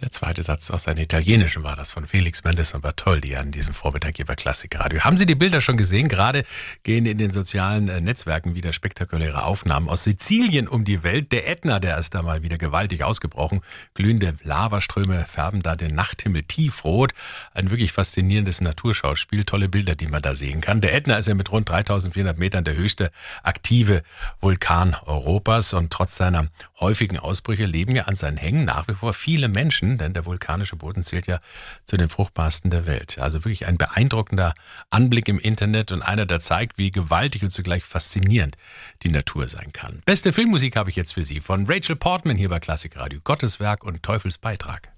Der zweite Satz aus seinem Italienischen war das von Felix Mendes und Bartholdy an diesem Vormittag hier bei Klassikradio. Haben Sie die Bilder schon gesehen? Gerade gehen in den sozialen Netzwerken wieder spektakuläre Aufnahmen aus Sizilien um die Welt. Der Ätna, der ist da mal wieder gewaltig ausgebrochen. Glühende Lavaströme färben da den Nachthimmel tiefrot. Ein wirklich faszinierendes Naturschauspiel. Tolle Bilder, die man da sehen kann. Der Ätna ist ja mit rund 3400 Metern der höchste aktive Vulkan Europas. Und trotz seiner häufigen Ausbrüche leben ja an seinen Hängen nach wie vor viele Menschen, denn der vulkanische Boden zählt ja zu den fruchtbarsten der Welt. Also wirklich ein beeindruckender Anblick im Internet und einer, der zeigt, wie gewaltig und zugleich faszinierend die Natur sein kann. Beste Filmmusik habe ich jetzt für Sie von Rachel Portman hier bei Klassikradio. Gottes Werk und Teufels Beitrag.